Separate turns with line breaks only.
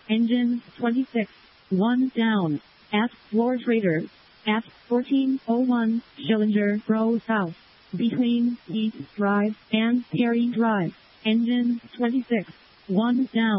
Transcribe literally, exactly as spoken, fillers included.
Engine twenty-six. one down. At Floor Trader. At fourteen oh one Schillinger Road South. Between East Drive and Perry Drive. Engine twenty-six. one down.